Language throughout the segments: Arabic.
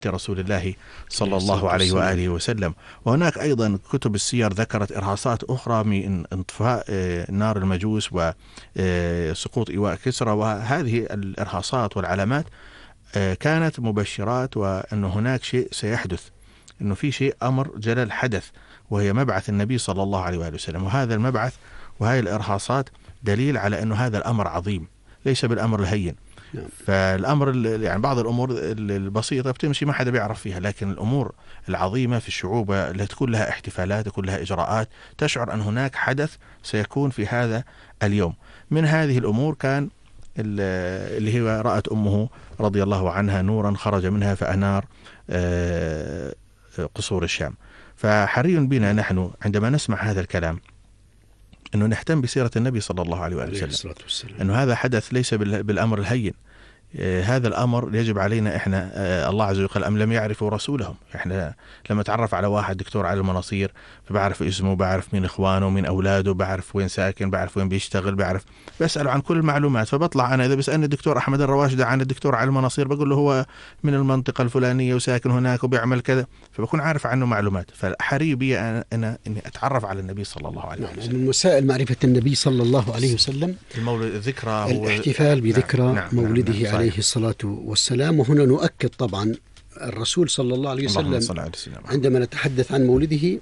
رسول الله صلى الله عليه وآله وسلم. وهناك أيضا كتب السير ذكرت إرهاصات أخرى من انطفاء نار المجوس وسقوط إيواء كسرى، وهذه الإرهاصات والعلامات كانت مبشرات وأن هناك شيء سيحدث، أنه في شيء أمر جلل حدث، وهي مبعث النبي صلى الله عليه وآله وسلم. وهذا المبعث وهذه الإرهاصات دليل على أنه هذا الأمر عظيم ليس بالأمر الهين. فالأمر يعني بعض الأمور البسيطة بتمشي ما حدا بيعرف فيها، لكن الأمور العظيمة في الشعوب اللي تكون لها احتفالات تكون لها إجراءات تشعر أن هناك حدث سيكون في هذا اليوم. من هذه الأمور كان اللي هي رأت أمه رضي الله عنها نورا خرج منها فأنار قصور الشام. فحري بنا نحن عندما نسمع هذا الكلام أنه نهتم بسيرة النبي صلى الله عليه وسلم، أنه هذا حدث ليس بالأمر الهين. هذا الأمر يجب علينا إحنا، الله عز وجل أم لم يعرفوا رسولهم. إحنا لما تعرف على واحد دكتور على المناصير فبعرف اسمه، بعرف مين إخوانه مين أولاده، بعرف وين ساكن، بعرف وين بيشتغل، بسأله عن كل المعلومات. فبطلع أنا إذا بسألني الدكتور أحمد الرواشدة عن الدكتور على المناصير بقول له هو من المنطقة الفلانية وساكن هناك وبيعمل كذا، فبكون عارف عنه معلومات. فحري بي أنا إني أتعرف على النبي صلى الله عليه وسلم. من وسائل معرفة النبي صلى الله عليه وسلم ذكرى الاحتفال بذكرى مولده عليه الصلاة والسلام. وهنا نؤكد طبعا الرسول صلى الله عليه وسلم عندما نتحدث عن مولده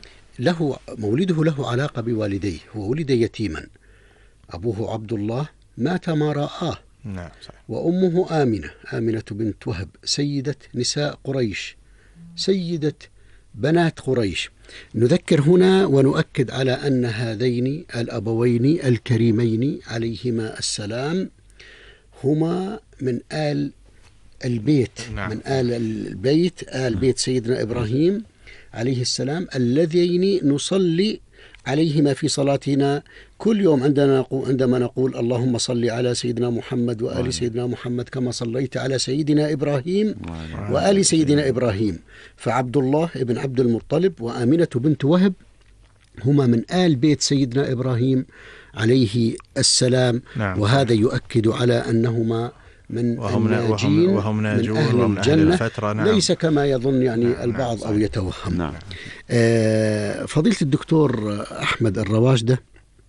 له علاقة بوالديه. هو ولد يتيما، أبوه عبد الله مات ما رآه، وأمه آمنة بنت وهب سيدة نساء قريش، سيدة بنات قريش. نذكر هنا ونؤكد على أن هذين الأبوين الكريمين عليهما السلام هما من آل البيت، من آل البيت، آل بيت سيدنا إبراهيم عليه السلام، الذين نصلي عليهما في صلاتنا كل يوم عندما نقول اللهم صل على سيدنا محمد وآل سيدنا محمد كما صليت على سيدنا إبراهيم وآل سيدنا إبراهيم. فعبد الله ابن عبد المطلب وآمنة بنت وهب هما من آل بيت سيدنا إبراهيم عليه السلام. وهذا يؤكد على أنهما من الناجين وهم ناجون من أهل الجنة الفترة. ليس كما يظن يعني البعض أو يتوهم. فضيلة الدكتور أحمد الرواشدة،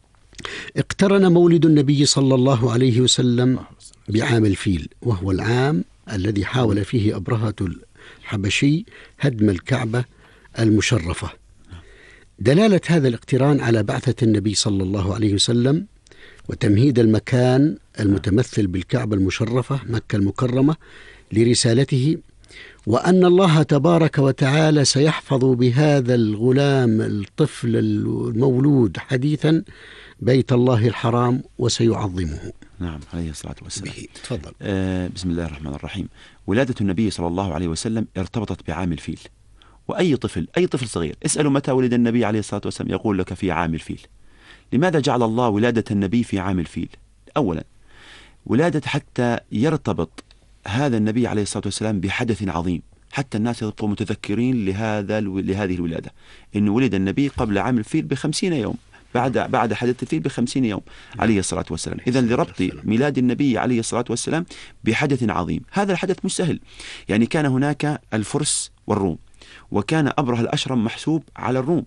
اقترن مولد النبي صلى الله عليه وسلم بعام الفيل، وهو العام الذي حاول فيه أبرهة الحبشي هدم الكعبة المشرفة. دلالة هذا الاقتران على بعثة النبي صلى الله عليه وسلم وتمهيد المكان المتمثل بالكعبة المشرفة مكة المكرمة لرسالته، وأن الله تبارك وتعالى سيحفظ بهذا الغلام الطفل المولود حديثا بيت الله الحرام وسيعظمه. نعم عليه الصلاة والسلام. تفضل. بسم الله الرحمن الرحيم. ولادة النبي صلى الله عليه وسلم ارتبطت بعام الفيل، وأي طفل صغير اسأله متى ولد النبي عليه الصلاة والسلام يقول لك في عام الفيل. لماذا جعل الله ولادة النبي في عام الفيل؟ أولا ولادة حتى يرتبط هذا النبي عليه الصلاة والسلام بحدث عظيم، حتى الناس يبقوا متذكرين لهذه الولادة، إنه ولد النبي قبل عام الفيل ب50 يوم، بعد حدث الفيل ب50 يوم عليه الصلاة والسلام. إذن لربط ميلاد النبي عليه الصلاة والسلام بحدث عظيم. هذا الحدث مش سهل، يعني كان هناك الفرس والروم، وكان أبرهة الأشرم محسوب على الروم،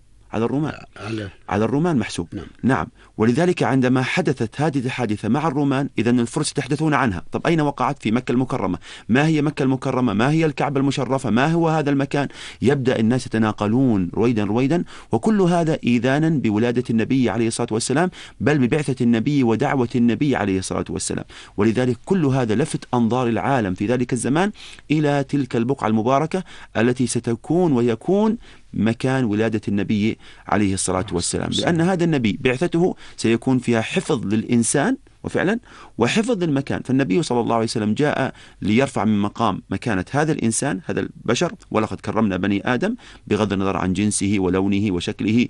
على الرومان محسوب. نعم. ولذلك عندما حدثت هذه الحادثة مع الرومان، إذن الفرس يتحدثون عنها. طب أين وقعت؟ في مكة المكرمة. ما هي مكة المكرمة؟ ما هي الكعبة المشرفة؟ ما هو هذا المكان؟ يبدأ الناس يتناقلون رويدا، وكل هذا إيذانا بولادة النبي عليه الصلاة والسلام، بل ببعثة النبي ودعوة النبي عليه الصلاة والسلام. ولذلك كل هذا لفت أنظار العالم في ذلك الزمان إلى تلك البقعة المباركة التي ستكون ويكون مكان ولادة النبي عليه الصلاة والسلام، لأن هذا النبي بعثته سيكون فيها حفظ للإنسان وفعلا وحفظ للمكان. فالنبي صلى الله عليه وسلم جاء ليرفع من مقام مكانة هذا الإنسان، هذا البشر، ولقد كرمنا بني آدم بغض النظر عن جنسه ولونه وشكله،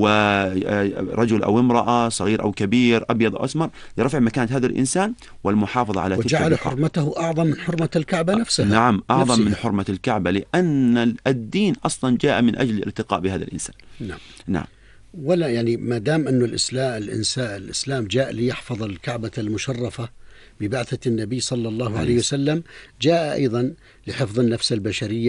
ورجل أو امرأة، صغير أو كبير، أبيض أو أسمر، لرفع مكانة هذا الإنسان والمحافظة على تلك وجعل حرمته أعظم من حرمة الكعبة نفسها. نعم، أعظم من حرمة الكعبة، لأن الدين أصلا جاء من أجل الارتقاء بهذا الإنسان. نعم. ولا يعني ما دام أنه الإسلام جاء ليحفظ الكعبة المشرفة، ببعثة النبي صلى الله عليه وسلم، جاء أيضا لحفظ النفس البشرية